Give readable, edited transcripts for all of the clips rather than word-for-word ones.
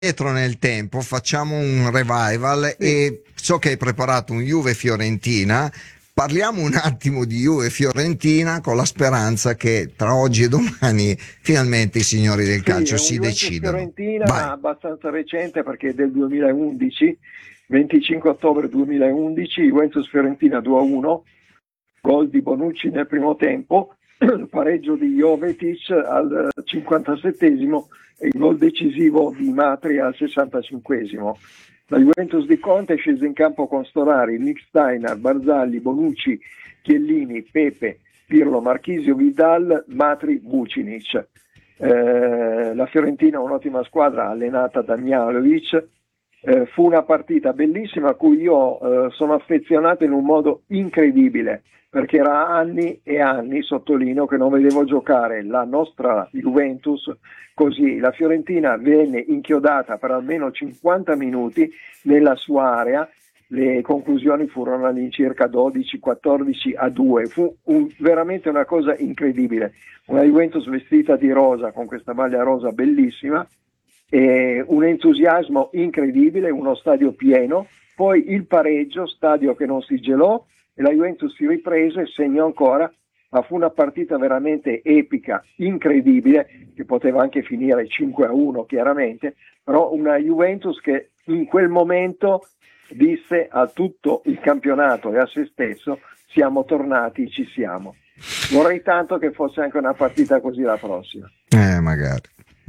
indietro nel tempo, facciamo un revival e so che hai preparato un Juve-Fiorentina. Parliamo un attimo di Juve-Fiorentina con la speranza che tra oggi e domani finalmente i signori del Sì, calcio è un si decidano. Juventus-Fiorentina Vai. abbastanza recente perché è del 2011, 25 ottobre 2011, Juventus-Fiorentina 2-1, gol di Bonucci nel primo tempo, pareggio di Jovetic al 57esimo e il gol decisivo di Matri al 65esimo. La Juventus di Conte è scesa in campo con Storari, Nick Steiner, Barzagli, Bonucci, Chiellini, Pepe, Pirlo, Marchisio, Vidal, Matri, Vucinic. La Fiorentina è un'ottima squadra allenata da Mihajlovic. Fu una partita bellissima a cui io sono affezionato in un modo incredibile, perché era anni e anni, sottolineo, che non vedevo giocare la nostra Juventus così. La Fiorentina venne inchiodata per almeno 50 minuti nella sua area, le conclusioni furono all'incirca 12-14-2, fu veramente una cosa incredibile, una Juventus vestita di rosa con questa maglia rosa bellissima, un entusiasmo incredibile, uno stadio pieno, poi il pareggio, stadio che non si gelò, e la Juventus si riprese e segnò ancora, ma fu una partita veramente epica, incredibile, che poteva anche finire 5-1 chiaramente, però una Juventus che in quel momento disse a tutto il campionato e a se stesso: siamo tornati, ci siamo. Vorrei tanto che fosse anche una partita così la prossima. Magari.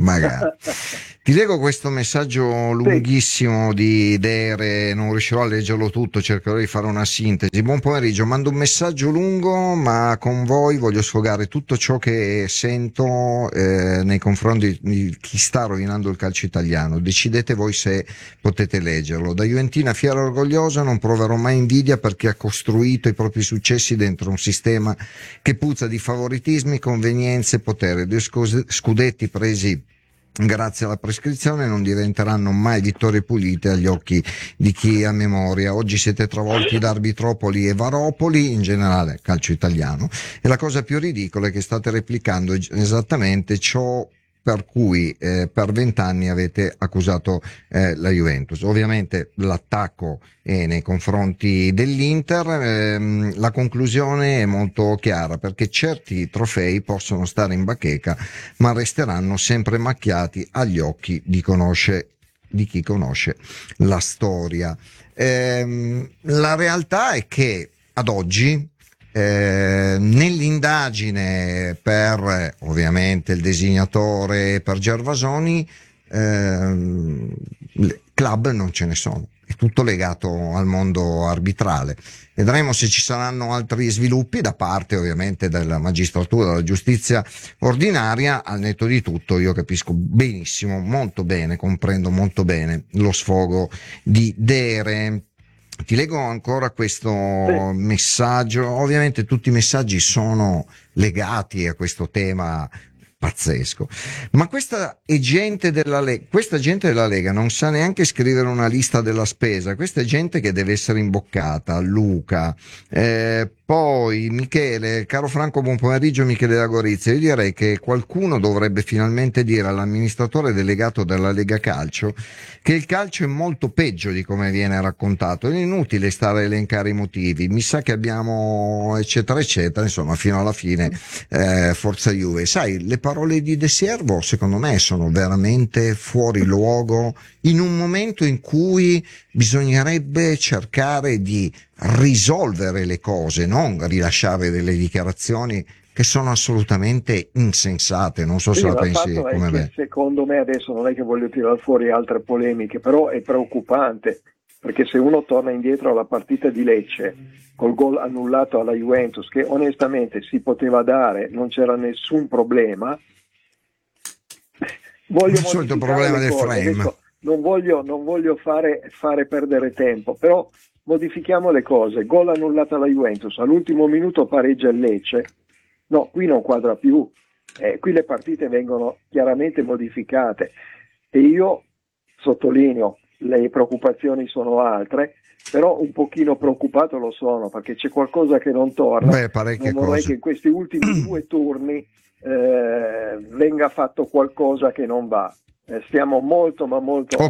Ti leggo questo messaggio lunghissimo di Dere, non riuscirò a leggerlo tutto, cercherò di fare una sintesi. Buon pomeriggio, mando un messaggio lungo, ma con voi voglio sfogare tutto ciò che sento nei confronti di chi sta rovinando il calcio italiano. Decidete voi se potete leggerlo. Da Juventina fiera e orgogliosa non proverò mai invidia per chi ha costruito i propri successi dentro un sistema che puzza di favoritismi, convenienze, potere. Due scudetti presi grazie alla prescrizione non diventeranno mai vittorie pulite agli occhi di chi ha memoria. Oggi siete travolti da Arbitropoli e Varopoli, in generale calcio italiano, e la cosa più ridicola è che state replicando esattamente ciò per cui per 20 anni avete accusato la Juventus. Ovviamente l'attacco è nei confronti dell'Inter, la conclusione è molto chiara, perché certi trofei possono stare in bacheca ma resteranno sempre macchiati agli occhi di chi conosce la storia. La realtà è che ad oggi nell'indagine per ovviamente il designatore, per Gervasoni, club non ce ne sono, è tutto legato al mondo arbitrale. Vedremo se ci saranno altri sviluppi da parte ovviamente della magistratura, della giustizia ordinaria. Al netto di tutto io capisco benissimo, molto bene, comprendo molto bene lo sfogo di Dere. Ti leggo ancora questo messaggio. Ovviamente tutti i messaggi sono legati a questo tema pazzesco, ma questa gente della Lega non sa neanche scrivere una lista della spesa. Questa è gente che deve essere imboccata. Luca, poi Michele, caro Franco, buon pomeriggio. Michele da Gorizia, io direi che qualcuno dovrebbe finalmente dire all'amministratore delegato della Lega Calcio che il calcio è molto peggio di come viene raccontato. È inutile stare a elencare i motivi, mi sa che abbiamo eccetera eccetera, insomma fino alla fine forza Juve. Sai, le parole di De Siervo secondo me sono veramente fuori luogo in un momento in cui bisognerebbe cercare di risolvere le cose, non rilasciare delle dichiarazioni che sono assolutamente insensate. Non so se la Ma il pensi fatto è come che me. secondo me, adesso non è che voglio tirare fuori altre polemiche, però è preoccupante, perché se uno torna indietro alla partita di Lecce col gol annullato alla Juventus, che onestamente si poteva dare, non c'era nessun problema, voglio Il solito modificare problema le del cose. frame. Adesso non voglio fare perdere tempo, però modifichiamo le cose. Gol annullato alla Juventus, all'ultimo minuto pareggia il Lecce. No, qui non quadra più. Qui le partite vengono chiaramente modificate e io sottolineo, le preoccupazioni sono altre, però un pochino preoccupato lo sono, perché c'è qualcosa che non torna. Parecchie Non vorrei cose. che in questi ultimi 2 turni venga fatto qualcosa che non va. stiamo molto ma molto